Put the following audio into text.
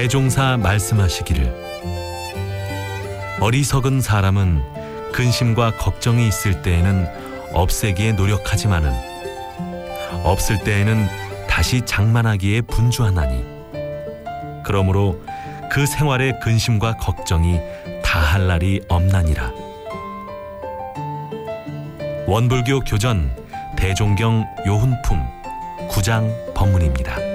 대종사 말씀하시기를 어리석은 사람은 근심과 걱정이 있을 때에는 없애기에 노력하지만은 없을 때에는 다시 장만하기에 분주하나니 그러므로 그 생활의 근심과 걱정이 다할 날이 없나니라. 원불교 교전 대종경 요훈품 9장 법문입니다.